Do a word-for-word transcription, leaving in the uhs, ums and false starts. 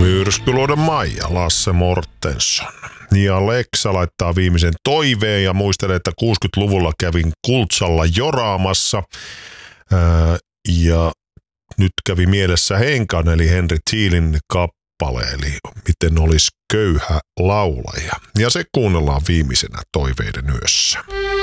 Myrskyluodon Maija, Lasse Mortensson. Ja Leksa laittaa viimeisen toiveen ja muistelee, että kuusikymmentäluvulla kävin Kultsalla joraamassa. Ää, ja nyt kävi mielessä Henkan eli Henry Thielin kappale, eli miten olisi köyhä laulaja. Ja se kuunnellaan viimeisenä toiveiden yössä.